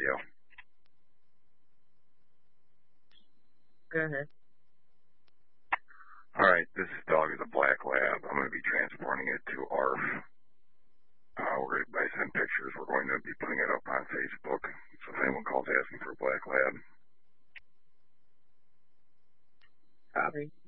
radio. Go ahead. All right, this dog is a black lab. I'm going to be transporting it to ARF. We're going to send pictures. We're going to be putting it up on Facebook. So if anyone calls asking for a black lab. Copy.